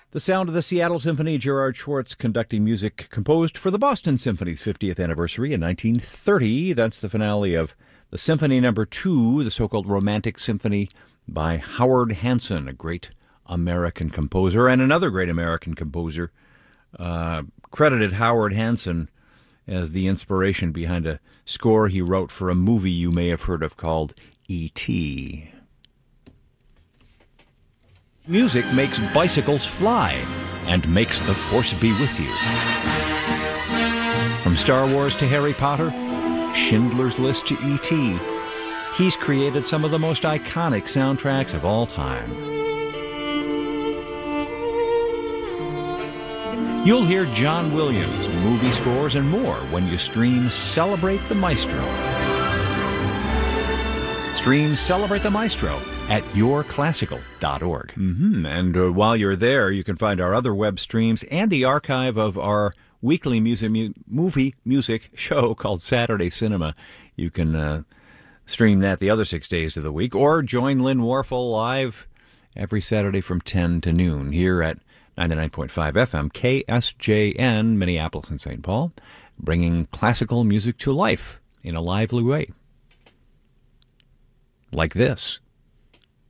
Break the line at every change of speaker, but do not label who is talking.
The sound of the Seattle Symphony, Gerard Schwartz conducting music composed for the Boston Symphony's 50th anniversary in 1930. That's the finale of the Symphony No. 2, the so-called Romantic Symphony by Howard Hanson, a great American composer, and another great American composer credited Howard Hanson as the inspiration behind a score he wrote for a movie you may have heard of called E.T. Music makes bicycles fly and makes the Force be with you. From Star Wars to Harry Potter, Schindler's List to E.T., he's created some of the most iconic soundtracks of all time. You'll hear John Williams, movie scores, and more when you stream Celebrate the Maestro. Stream Celebrate the Maestro at yourclassical.org. And while you're there, you can find our other web streams and the archive of our weekly movie music show called Saturday Cinema. You can stream that the other 6 days of the week, or join Lynn Warfel live every Saturday from 10 to noon here at 99.5 FM, KSJN, Minneapolis and St. Paul, bringing classical music to life in a lively way. Like this.